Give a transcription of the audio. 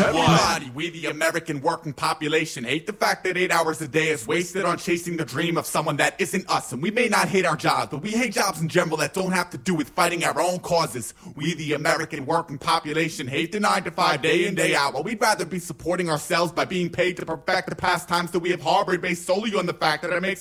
Everybody, we the American working population hate the fact that 8 hours a day is wasted on chasing the dream of someone that isn't us. And we may not hate our jobs, but we hate jobs in general that don't have to do with fighting our own causes. We the American working population hate the 9 to 5 day in, day out. Well, we'd rather be supporting ourselves by being paid to perfect the pastimes that we have harbored based solely on the fact that it makes